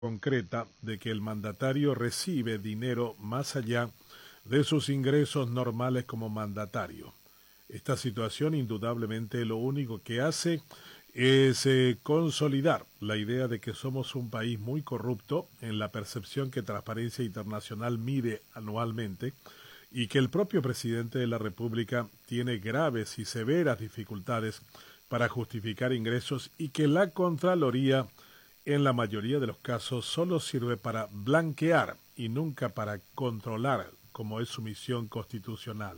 concreta de que el mandatario recibe dinero más allá de sus ingresos normales como mandatario. Esta situación indudablemente lo único que hace es consolidar la idea de que somos un país muy corrupto en la percepción que Transparencia Internacional mide anualmente y que el propio presidente de la República tiene graves y severas dificultades para justificar ingresos y que la Contraloría en la mayoría de los casos solo sirve para blanquear y nunca para controlar, como es su misión constitucional.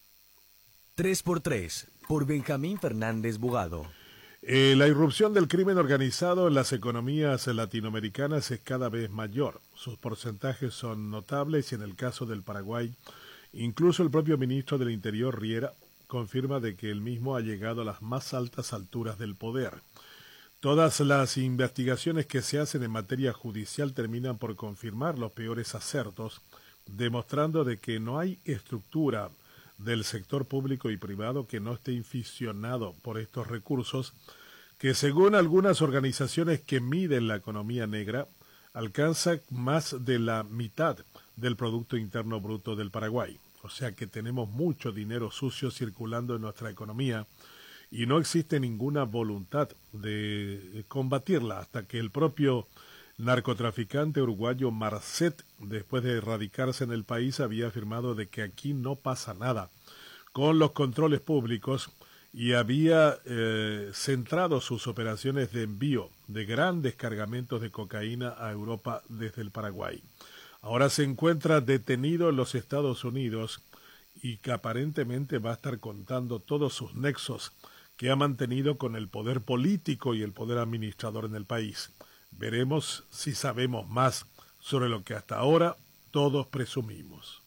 3x3, por Benjamín Fernández Bugado. La irrupción del crimen organizado en las economías latinoamericanas es cada vez mayor. Sus porcentajes son notables y en el caso del Paraguay, incluso el propio ministro del Interior, Riera, confirma de que el mismo ha llegado a las más altas alturas del poder. Todas las investigaciones que se hacen en materia judicial terminan por confirmar los peores acertos, demostrando de que no hay estructura del sector público y privado que no esté inficionado por estos recursos, que según algunas organizaciones que miden la economía negra, alcanza más de la mitad del Producto Interno Bruto del Paraguay. O sea que tenemos mucho dinero sucio circulando en nuestra economía y no existe ninguna voluntad de combatirla hasta que el propio narcotraficante uruguayo Marcet, después de radicarse en el país, había afirmado de que aquí no pasa nada con los controles públicos y había centrado sus operaciones de envío de grandes cargamentos de cocaína a Europa desde el Paraguay. Ahora se encuentra detenido en los Estados Unidos y que aparentemente va a estar contando todos sus nexos que ha mantenido con el poder político y el poder administrador en el país. Veremos si sabemos más sobre lo que hasta ahora todos presumimos.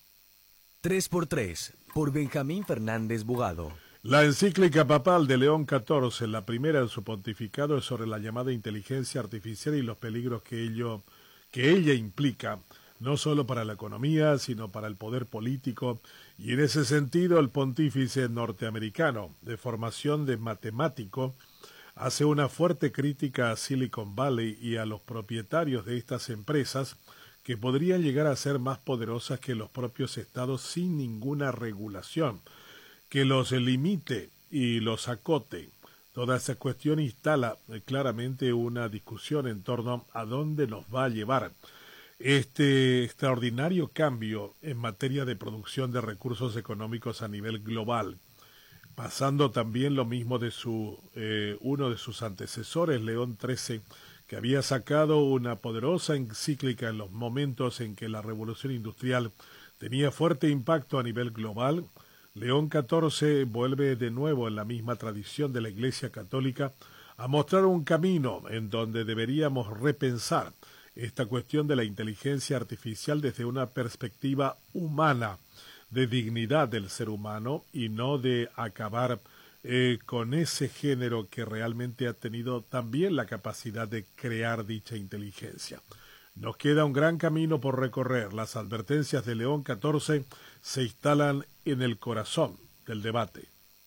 3x3, por Benjamín Fernández Bugado. La encíclica papal de León XIV, la primera en su pontificado, es sobre la llamada inteligencia artificial y los peligros que ella implica, no solo para la economía, sino para el poder político, y en ese sentido el pontífice norteamericano, de formación de matemático, hace una fuerte crítica a Silicon Valley y a los propietarios de estas empresas que podrían llegar a ser más poderosas que los propios estados sin ninguna regulación, que los limite y los acote. Toda esa cuestión instala claramente una discusión en torno a dónde nos va a llevar este extraordinario cambio en materia de producción de recursos económicos a nivel global, pasando también lo mismo de uno de sus antecesores, León XIII, que había sacado una poderosa encíclica en los momentos en que la revolución industrial tenía fuerte impacto a nivel global. León XIV vuelve de nuevo en la misma tradición de la Iglesia Católica a mostrar un camino en donde deberíamos repensar esta cuestión de la inteligencia artificial desde una perspectiva humana, de dignidad del ser humano y no de acabar con ese género que realmente ha tenido también la capacidad de crear dicha inteligencia. Nos queda un gran camino por recorrer. Las advertencias de León XIV se instalan en el corazón del debate.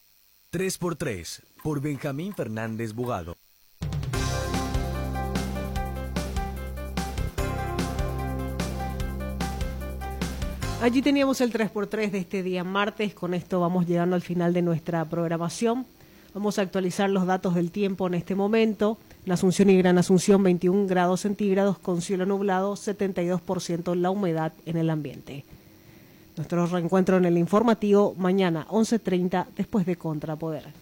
3x3, por Benjamín Fernández Bugado. Allí teníamos el 3x3 de este día martes. Con esto vamos llegando al final de nuestra programación. Vamos a actualizar los datos del tiempo en este momento. La Asunción y Gran Asunción, 21 grados centígrados con cielo nublado, 72% la humedad en el ambiente. Nuestro reencuentro en el informativo mañana 11:30 después de Contrapoder.